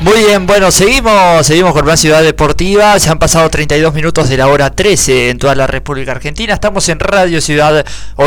Muy bien, bueno, seguimos con más Ciudad Deportiva. Se han pasado 32 minutos de la hora 13 en toda la República Argentina. Estamos en Radio Ciudad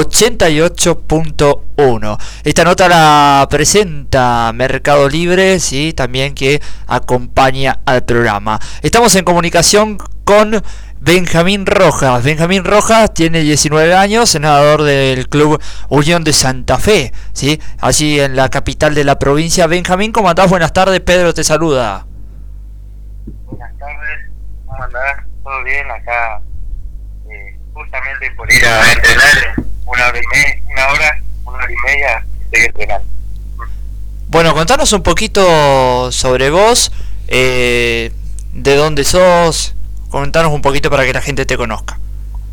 88.1. Esta nota la presenta Mercado Libre, sí, también que acompaña al programa. Estamos en comunicación con Benjamín Rojas. Benjamín Rojas tiene 19 años, senador del Club Unión de Santa Fe, ¿sí? Allí en la capital de la provincia. Benjamín, ¿cómo andás? Buenas tardes, Pedro te saluda. Buenas tardes, ¿cómo andás? ¿Todo bien? Acá, justamente por ir a entrenar, una hora y media, estoy entrenando. Bueno, contanos un poquito sobre vos, de dónde sos. Contanos un poquito para que la gente te conozca.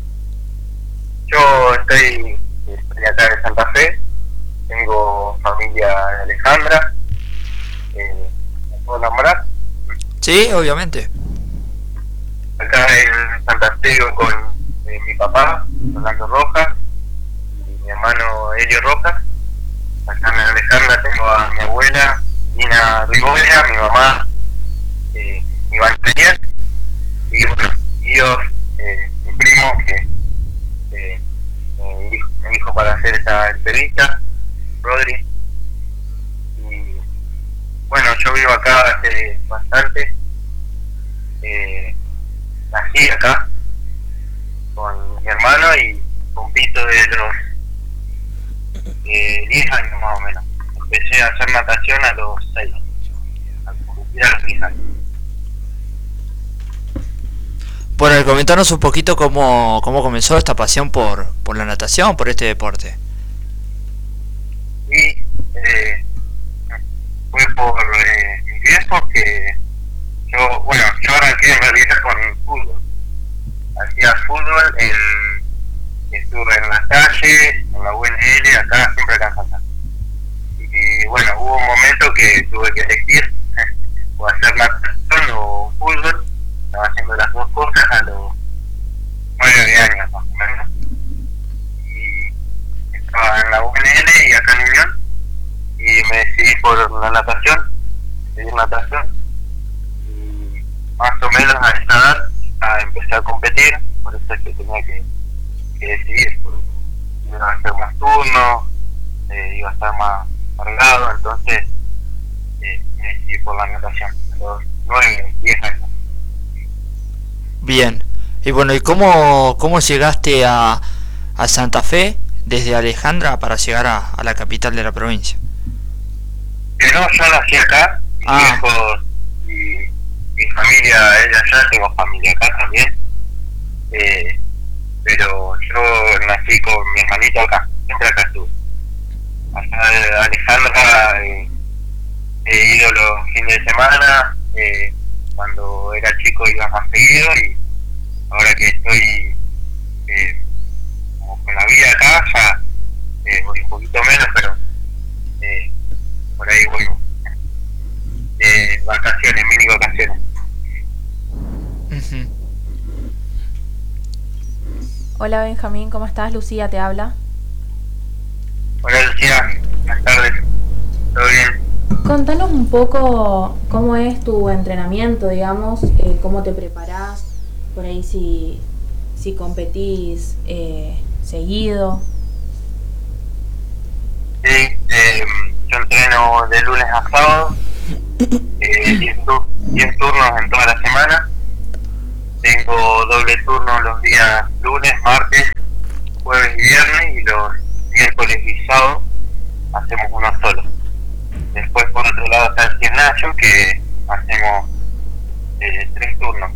Yo estoy acá de Santa Fe, tengo familia de Alejandra, ¿me puedo nombrar? Sí, obviamente. Acá en Santa Fe vivo con mi papá, Orlando Rojas, y mi hermano Elio Rojas. Acá en Alejandra tengo a mi abuela, Nina Rigolia, mi mamá, Iván Daniel, y bueno, Dios, mi primo, que me dijo para hacer esta entrevista, Rodri. Y bueno, yo vivo acá hace bastante, nací acá con mi hermano y compito de los 10 años más o menos. Empecé a hacer natación a los 6, a competir a los 10 años. Bueno, comentanos un poquito cómo comenzó esta pasión por la natación, por este deporte. Y fue por mis viejos que yo arranqué en realidad con fútbol. Hacía fútbol, estuve en la calle, en la UNL, acá, siempre acá en Santa. Y bueno, hubo un momento que tuve que elegir o hacer natación o fútbol. Estaba haciendo las dos cosas a los 9 años más o menos. Y estaba en la UNL y acá en Unión. Y me decidí por la natación, seguir natación. Y más o menos a esa edad empecé a competir, por eso es que tenía que decidir. Iba a hacer más turnos, iba a estar más cargado, entonces me decidí por la natación a los 10 años. Bien, y bueno, ¿y cómo llegaste a Santa Fe desde Alejandra para llegar a la capital de la provincia? No, yo nací acá, mis viejos y mi familia, ella ya tengo familia acá también, pero yo nací con mi hermanito acá, siempre acá estuve. Allá de Alejandra he ido los fines de semana, cuando era chico iba más seguido, y ahora que estoy como con la vida acá ya voy un poquito menos, pero por ahí voy vacaciones, mini vacaciones. Uh-huh. Hola Benjamín, ¿cómo estás? Lucía te habla. Hola Lucía, buenas tardes, ¿todo bien? Contanos un poco cómo es tu entrenamiento, digamos, cómo te preparás, por ahí si competís seguido. Sí, yo entreno de lunes a sábado, 10 turnos en toda la semana. Tengo doble turno los días lunes, martes, jueves y viernes, y los miércoles y sábados hacemos uno solo. Después por otro lado está el gimnasio, que hacemos 3 turnos,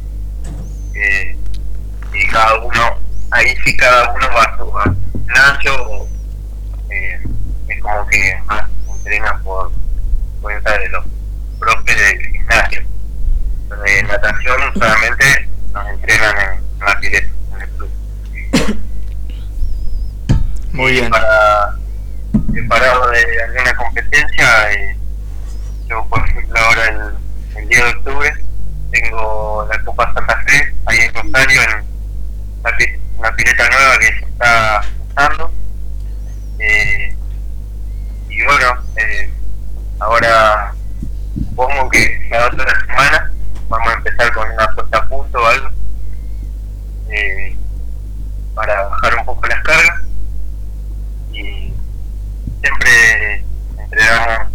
y cada uno va a su gimnasio, es como que más entrena por cuenta de los profes del gimnasio. De natación solamente nos entrenan en la pileta, en el club. Muy bien. Para preparado de alguna competencia, yo por ejemplo ahora el 10 de octubre tengo la Copa Santa Fe ahí en Rosario, en la pileta nueva que se está usando, y bueno, ahora supongo que la otra semana vamos a empezar con una puesta a punto o algo, para bajar un poco las cargas, y siempre entregamos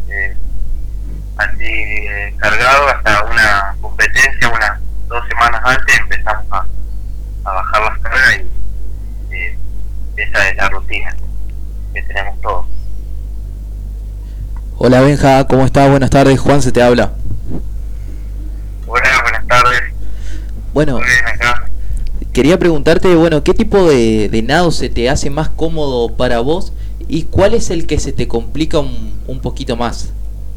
así cargado hasta una competencia, unas 2 semanas antes empezamos a bajar las cargas, y esa es la rutina que tenemos todos. Hola Benja, ¿cómo estás? Buenas tardes, Juan se te habla. Hola, buenas tardes. Bueno, Muy bien, acá. quería preguntarte, bueno, ¿qué tipo de nado se te hace más cómodo para vos y cuál es el que se te complica un poquito más?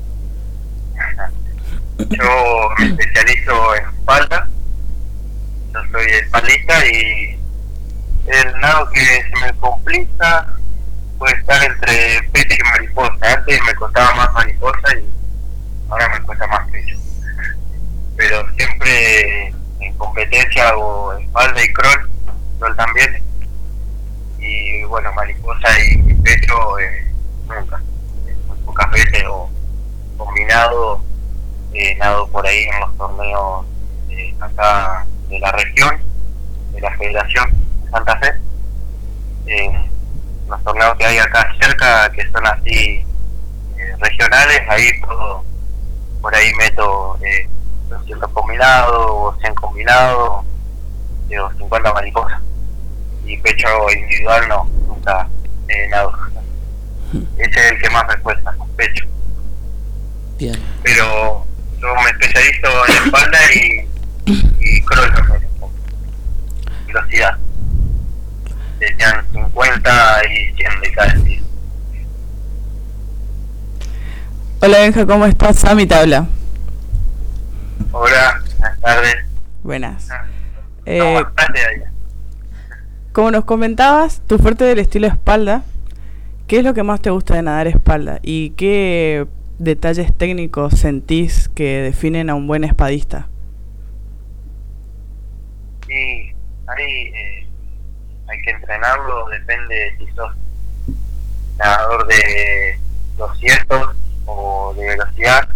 Yo me especializo en espalda, yo soy espaldista, y el nado que se me complica puede estar entre pecho y mariposa. Antes me costaba más mariposa y ahora me cuesta más pecho. Pero siempre en competencia hago espalda y crawl también. Y bueno, mariposa y pecho nunca. Muy pocas veces, o combinado, nado por ahí en los torneos acá de la región, de la Federación de Santa Fe. Los torneos que hay acá cerca, que son así regionales, ahí puedo, por ahí meto 200 combinados o 100 combinados, o 50 mariposas, y pecho individual no, nunca nado. Ese es el que más me cuesta, pecho. Bien. Pero yo me especializo en espalda y crawl también, velocidad. Serían 50 y 100 de cada estilo. Hola Benja, ¿cómo estás? Sami te habla. Hola, buenas tardes. Buenas. Bastante ahí. Como nos comentabas, tu fuerte del estilo espalda, ¿qué es lo que más te gusta de nadar espalda? ¿Y qué detalles técnicos sentís que definen a un buen espadista? Sí, ahí hay que entrenarlo, depende de si sos nadador de 200 o de velocidad,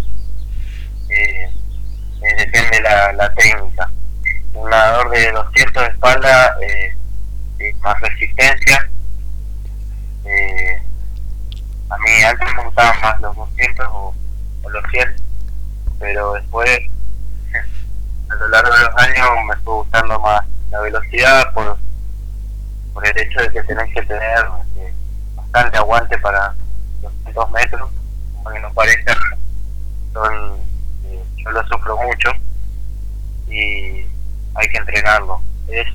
depende la técnica. Un nadador de 200 de espalda, más resistencia. A mí antes me gustaban más los 200 o los 100, pero después a lo largo de los años me fue gustando más la velocidad, por el hecho de que tenés que tener bastante aguante para los 200 metros, como que no parezca. Yo lo sufro mucho y hay que entrenarlo. Es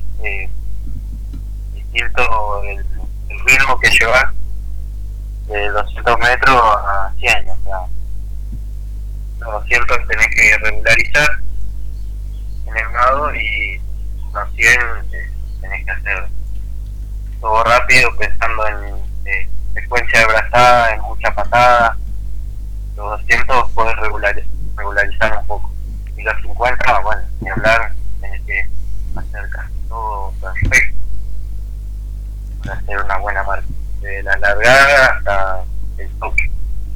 distinto el ritmo que llevas de 200 metros a 100, o sea, los 200 tenés que regularizar en el nado, y los 100 tenés que hacer todo rápido, pensando en secuencia de brazada, en mucha patada. Los 200 podés regularizar un poco, y los 50, bueno, ni hablar, tenés que hacer casi todo perfecto para hacer una buena marca, de la largada hasta el toque.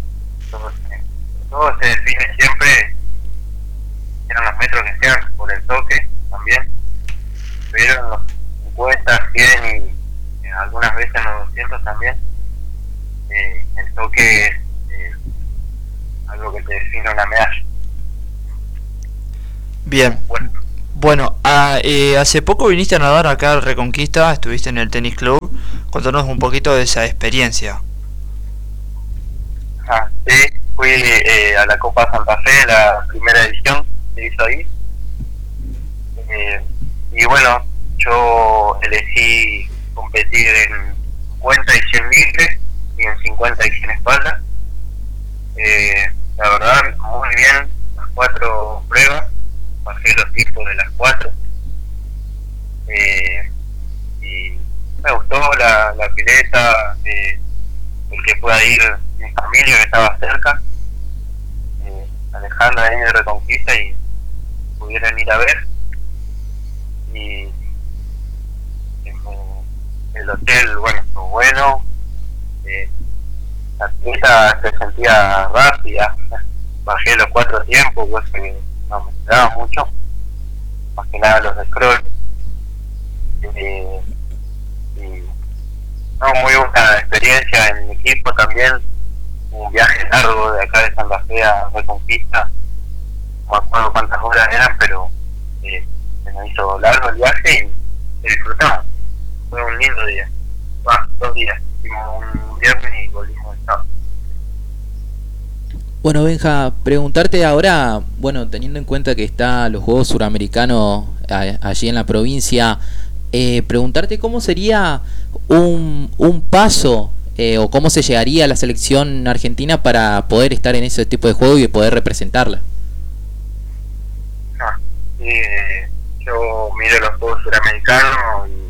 Todo se define siempre, sean los metros que sean, por el toque también, pero en los 50, 100 y algunas veces en los 200 también, el toque es algo que te define una medalla. Bien. Bueno, hace poco viniste a nadar acá al Reconquista, estuviste en el Tenis Club. Contanos un poquito de esa experiencia. Sí, fui a la Copa Santa Fe, la primera edición se hizo ahí. Y bueno, yo elegí competir en 50 y 100 libres y en 50 y 100 espaldas. La verdad, muy bien las 4 pruebas, bajé los tiempos de las 4. Y me gustó la pileta, el que pueda ir mi familia que estaba cerca, Alejandra ahí de Reconquista, y pudieron ir a ver. Y el hotel, bueno, estuvo bueno. La pileta se sentía rápida, bajé los 4 tiempos, cosa que no me esperaba mucho, más que nada los de scroll. Y no, muy buena experiencia en mi equipo también, un viaje largo de acá de Santa Fe a Reconquista, no me acuerdo cuántas horas eran, pero se me hizo largo el viaje y disfrutamos. Fue un lindo día. 2 días, hicimos un viernes y volvimos el sábado. Bueno, Benja, preguntarte ahora, bueno, teniendo en cuenta que está los Juegos Suramericanos allí en la provincia, preguntarte cómo sería un paso o cómo se llegaría a la selección argentina para poder estar en ese tipo de juego y poder representarla. Yo miro los Juegos Suramericanos y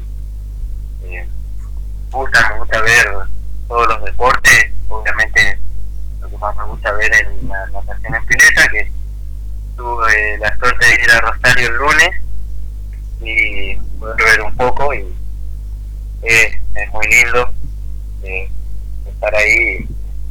me gusta ver todos los deportes. Obviamente lo que más me gusta ver es la natación en pileta, que tuve la suerte de ir a Rosario el lunes y poder ver un poco, y es muy lindo estar ahí.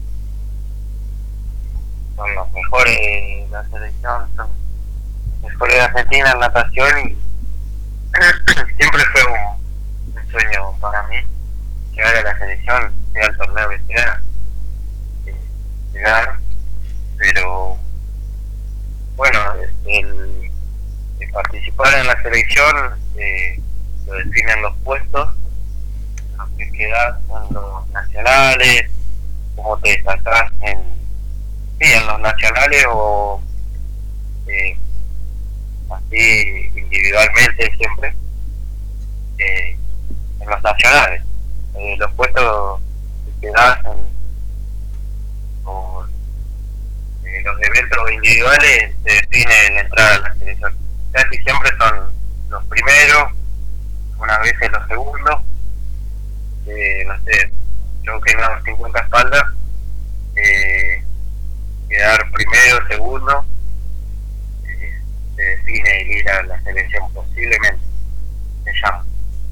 Son los mejores de la selección, son los mejores de Argentina en natación, y siempre fue un sueño para mí llegar a la selección, sea al torneo que sea, llegar, pero bueno, el participar en la selección lo definen los puestos, los que quedas en los nacionales, cómo te destacás en los nacionales o así individualmente siempre, en los nacionales. Los puestos que das por los eventos individuales se define la entrada a la selección. Casi siempre son los primeros, unas veces los segundos. No sé, yo que no 50 espaldas, quedar primero, segundo, se define el ir a la selección posiblemente. Me llamo.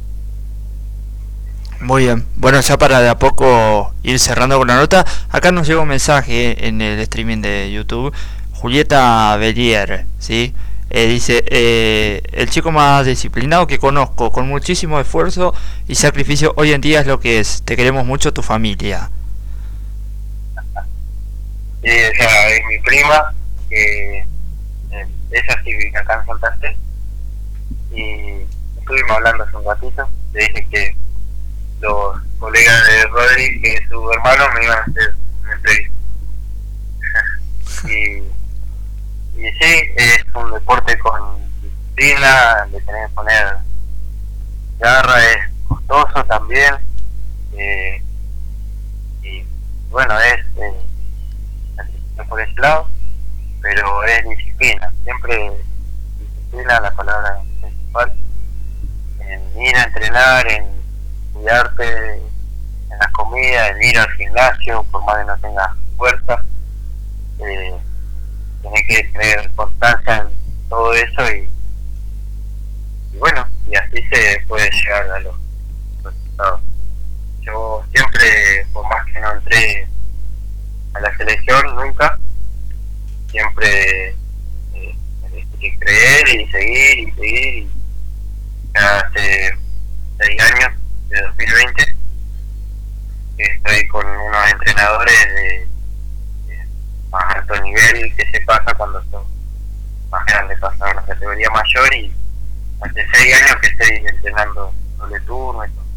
Muy bien, bueno, ya para de a poco ir cerrando con la nota, acá nos llega un mensaje en el streaming de YouTube. Julieta Bellier, ¿sí? Dice, el chico más disciplinado que conozco, con muchísimo esfuerzo y sacrificio, hoy en día es lo que es. Te queremos mucho, tu familia. Esa es mi prima, que ella sí vive acá en Santa Fe, y estuvimos hablando hace un ratito. Le dije que los colegas de Rodri, que es su hermano, me iban a hacer una entrevista. y sí, es un deporte con disciplina, le tenés que poner garra, es costoso también, y bueno, es por ese lado, pero es disciplina, siempre disciplina, la palabra principal, en ir a entrenar, en cuidarte en las comidas, en ir al gimnasio, por más que no tengas fuerza, tenés que tener constancia en todo eso, y bueno, y así se puede llegar a los resultados. Yo siempre, por más que no entré a la selección nunca, siempre que creer y seguir, y ya hace 6 años, de 2020, estoy con unos entrenadores de más alto nivel, que se pasa cuando son más grandes, pasan a una categoría mayor, y hace 6 años que estoy entrenando doble turno y todo.